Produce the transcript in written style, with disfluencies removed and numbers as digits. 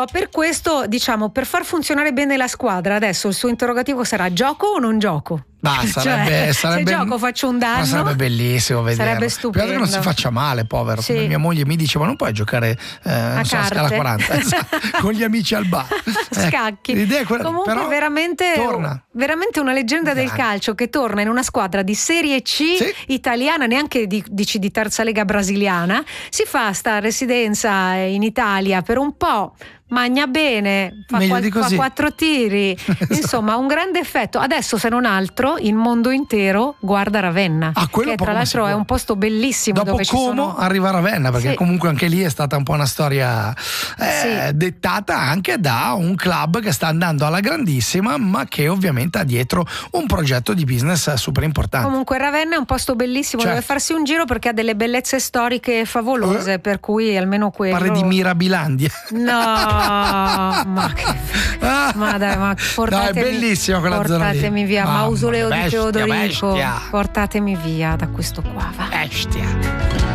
Però per questo, diciamo, per far funzionare bene la squadra, adesso il suo interrogativo sarà: gioco o non gioco? Sarebbe, se gioco faccio un danno. Ma sarebbe bellissimo vederlo. Sarebbe stupendo. Che non si faccia male, povero. Sì. Come mia moglie mi dice: ma non puoi giocare a scala 40 con gli amici al bar. Scacchi. L'idea è quella, comunque però veramente una leggenda del calcio che torna in una squadra di Serie C italiana, neanche dici di terza lega brasiliana. Si fa sta residenza in Italia per un po', magna bene, fa 4 tiri, insomma un grande effetto. Adesso, se non altro, il mondo intero guarda Ravenna, che tra l'altro è un posto bellissimo. Dopo dove Como arriva Ravenna, perché comunque anche lì è stata un po' una storia dettata anche da un club che sta andando alla grandissima, ma che ovviamente ha dietro un progetto di business super importante. Comunque Ravenna è un posto bellissimo dove farsi un giro, perché ha delle bellezze storiche favolose, per cui almeno quello. Parli di Mirabilandia? No, ma portatemi, no, è bellissima quella zona lì. Portatemi via, mausoleo di Teodorico. Bestia. Portatemi via da questo qua, va. Bestia.